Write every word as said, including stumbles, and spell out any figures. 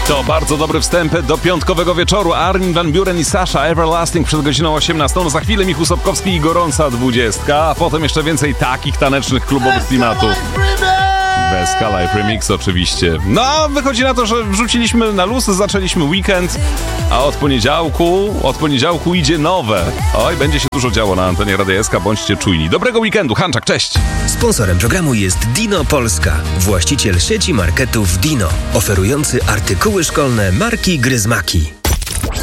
To bardzo dobry wstęp do piątkowego wieczoru. Armin van Buuren i Sasha Everlasting przed godziną osiemnastą. Za chwilę Michał Sobkowski i gorąca dwudziestka, a potem jeszcze więcej takich tanecznych klubowych klimatów. Bez Live Remix oczywiście. No, wychodzi na to, że wrzuciliśmy na luz, zaczęliśmy weekend, a od poniedziałku, od poniedziałku idzie nowe. Oj, będzie się dużo działo na antenie Radia S K, bądźcie czujni. Dobrego weekendu, Hanczak, cześć! Sponsorem programu jest Dino Polska, właściciel sieci marketów Dino, oferujący artykuły szkolne marki Gryzmaki.